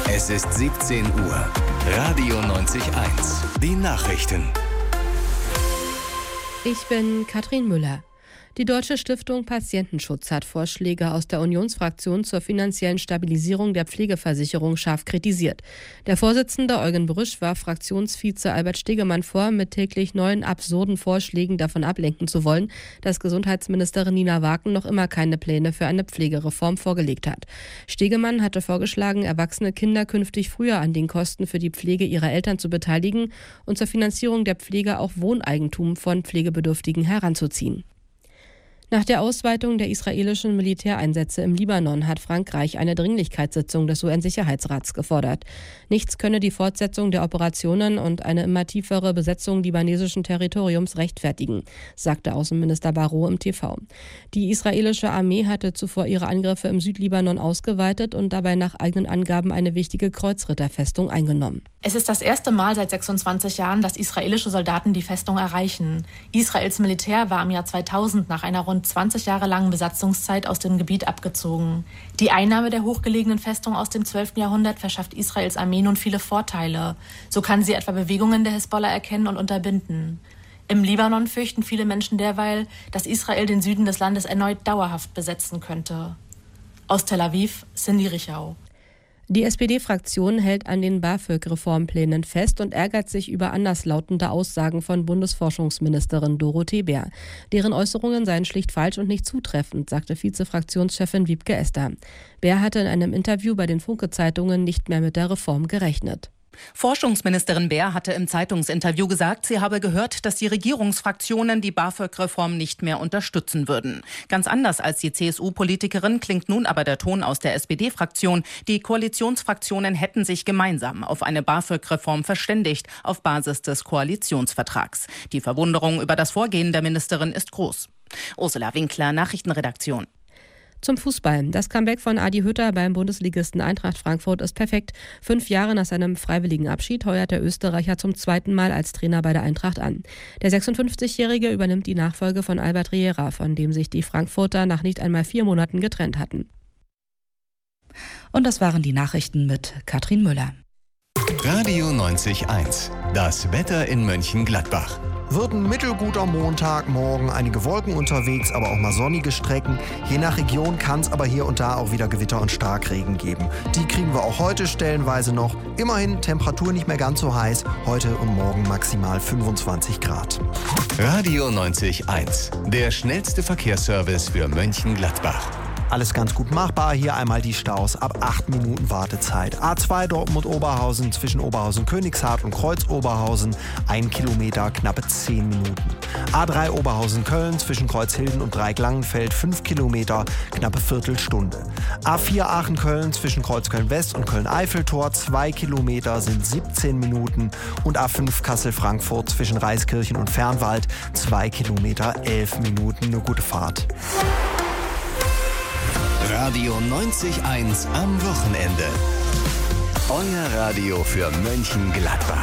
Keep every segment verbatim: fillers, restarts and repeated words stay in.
Es ist siebzehn Uhr. Radio neunzig Komma eins. Die Nachrichten. Ich bin Katrin Müller. Die Deutsche Stiftung Patientenschutz hat Vorschläge aus der Unionsfraktion zur finanziellen Stabilisierung der Pflegeversicherung scharf kritisiert. Der Vorsitzende Eugen Brüsch warf Fraktionsvize Albert Stegemann vor, mit täglich neuen absurden Vorschlägen davon ablenken zu wollen, dass Gesundheitsministerin Nina Waken noch immer keine Pläne für eine Pflegereform vorgelegt hat. Stegemann hatte vorgeschlagen, erwachsene Kinder künftig früher an den Kosten für die Pflege ihrer Eltern zu beteiligen und zur Finanzierung der Pflege auch Wohneigentum von Pflegebedürftigen heranzuziehen. Nach der Ausweitung der israelischen Militäreinsätze im Libanon hat Frankreich eine Dringlichkeitssitzung des U N-Sicherheitsrats gefordert. Nichts könne die Fortsetzung der Operationen und eine immer tiefere Besetzung libanesischen Territoriums rechtfertigen, sagte Außenminister Barrot im T V. Die israelische Armee hatte zuvor ihre Angriffe im Südlibanon ausgeweitet und dabei nach eigenen Angaben eine wichtige Kreuzritterfestung eingenommen. Es ist das erste Mal seit sechsundzwanzig Jahren, dass israelische Soldaten die Festung erreichen. Israels Militär war im Jahr zweitausend nach einer rund zwanzig Jahre langen Besatzungszeit aus dem Gebiet abgezogen. Die Einnahme der hochgelegenen Festung aus dem zwölften Jahrhundert verschafft Israels Armee nun viele Vorteile. So kann sie etwa Bewegungen der Hisbollah erkennen und unterbinden. Im Libanon fürchten viele Menschen derweil, dass Israel den Süden des Landes erneut dauerhaft besetzen könnte. Aus Tel Aviv, Cindy Richau. Die S P D-Fraktion hält an den BAföG-Reformplänen fest und ärgert sich über anderslautende Aussagen von Bundesforschungsministerin Dorothee Bär. Deren Äußerungen seien schlicht falsch und nicht zutreffend, sagte Vize-Fraktionschefin Wiebke Esther. Bär hatte in einem Interview bei den Funke-Zeitungen nicht mehr mit der Reform gerechnet. Forschungsministerin Bär hatte im Zeitungsinterview gesagt, sie habe gehört, dass die Regierungsfraktionen die BAföG-Reform nicht mehr unterstützen würden. Ganz anders als die C S U-Politikerin klingt nun aber der Ton aus der S P D-Fraktion. Die Koalitionsfraktionen hätten sich gemeinsam auf eine BAföG-Reform verständigt, auf Basis des Koalitionsvertrags. Die Verwunderung über das Vorgehen der Ministerin ist groß. Ursula Winkler, Nachrichtenredaktion. Zum Fußball. Das Comeback von Adi Hütter beim Bundesligisten Eintracht Frankfurt ist perfekt. Fünf Jahre nach seinem freiwilligen Abschied heuert der Österreicher zum zweiten Mal als Trainer bei der Eintracht an. Der sechsundfünfzigjährige übernimmt die Nachfolge von Albert Riera, von dem sich die Frankfurter nach nicht einmal vier Monaten getrennt hatten. Und das waren die Nachrichten mit Katrin Müller. Radio neunzig Komma eins. Das Wetter in Mönchengladbach. Wird ein mittelguter Montagmorgen, einige Wolken unterwegs, aber auch mal sonnige Strecken. Je nach Region kann es aber hier und da auch wieder Gewitter und Starkregen geben. Die kriegen wir auch heute stellenweise noch. Immerhin Temperatur nicht mehr ganz so heiß. Heute und morgen maximal fünfundzwanzig Grad. Radio neunzig Komma eins. Der schnellste Verkehrsservice für Mönchengladbach. Alles ganz gut machbar. Hier einmal die Staus ab acht Minuten Wartezeit. A zwei Dortmund-Oberhausen zwischen Oberhausen-Königshardt und Kreuz-Oberhausen. Ein Kilometer, knappe zehn Minuten. A drei Oberhausen-Köln zwischen Kreuzhilden und Dreieck-Langenfeld. fünf Kilometer, knappe Viertelstunde. A vier Aachen-Köln zwischen Kreuzköln-West und Köln-Eiffeltor. zwei Kilometer sind siebzehn Minuten. Und A fünf Kassel-Frankfurt zwischen Reiskirchen und Fernwald. zwei Kilometer, elf Minuten. Eine gute Fahrt. Radio neunzig Komma eins am Wochenende. Euer Radio für Mönchengladbach.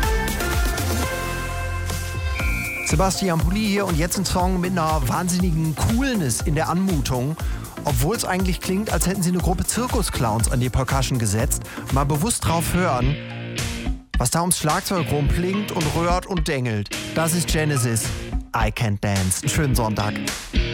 Sebastian Pulli hier und jetzt ein Song mit einer wahnsinnigen Coolness in der Anmutung. Obwohl es eigentlich klingt, als hätten sie eine Gruppe Zirkusclowns an die Percussion gesetzt. Mal bewusst drauf hören, was da ums Schlagzeug rumplingt und rührt und dengelt. Das ist Genesis. I Can't Dance. Einen schönen Sonntag.